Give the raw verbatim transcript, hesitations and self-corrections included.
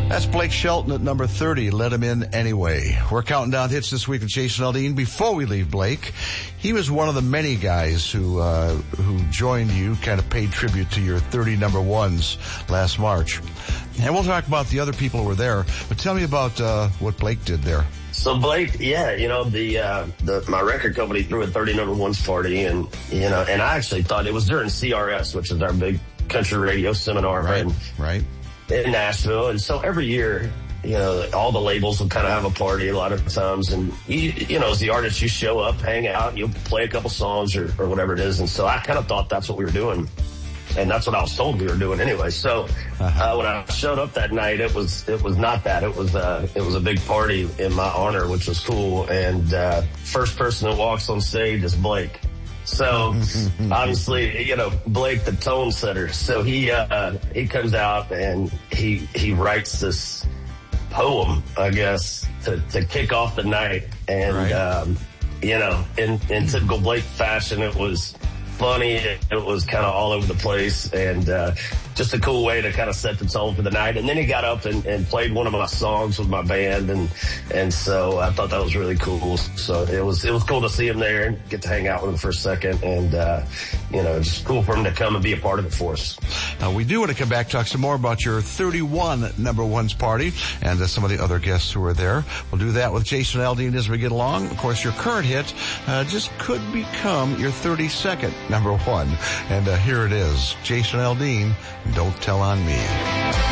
That's Blake Shelton at number thirty. Let him in anyway. We're counting down hits this week with Jason Aldean. Before we leave Blake, he was one of the many guys who uh who joined you, kind of paid tribute to your thirty number ones last March. And we'll talk about the other people who were there. But tell me about uh what Blake did there. So Blake, yeah, you know, the, uh, the, my record company threw a thirty number ones party, and, you know, and I actually thought it was during C R S, which is our big country radio seminar. Right, in, right. in Nashville. And so every year, you know, all the labels will kind of have a party a lot of times. And, you, you know, as the artist, you show up, hang out, you'll play a couple songs or, or whatever it is. And so I kind of thought that's what we were doing. And that's what I was told we were doing anyway. So, uh, when I showed up that night, it was, it was not that. It was, uh, it was a big party in my honor, which was cool. And, uh, first person that walks on stage is Blake. So, obviously, you know, Blake, the tone setter. So he, uh, he comes out and he, he writes this poem, I guess, to, to kick off the night. And, right. um, you know, in, in typical Blake fashion, it was funny. It, it was kind of all over the place, and uh just a cool way to kind of set the tone for the night. And then he got up and, and played one of my songs with my band, and and so I thought that was really cool. So it was it was cool to see him there and get to hang out with him for a second, and uh you know, just cool for him to come and be a part of it for us. Now, we do want to come back, talk some more about your thirty-one number ones party and uh, some of the other guests who are there. We'll do that with Jason Aldean as we get along. Of course, your current hit uh, just could become your thirty-second number one. And uh, here it is, Jason Aldean, Don't Tell on Me.